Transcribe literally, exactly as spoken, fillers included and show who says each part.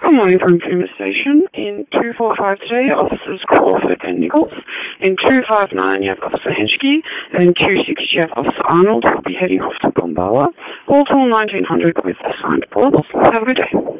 Speaker 1: Good morning from Puma Station. In two four five today, Officers Crawford and Nichols. In two five nine, you have Officer Henschke. And in two six, you have Officer Arnold, who will be heading off to Bombala. All till nineteen hundred with assigned ports. Have a good day.